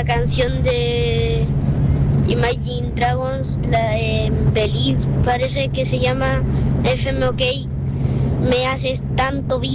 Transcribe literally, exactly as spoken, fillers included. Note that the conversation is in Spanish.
una canción de Imagine Dragons, la de Believe, parece que se llama F M OK. Me haces tanto bien.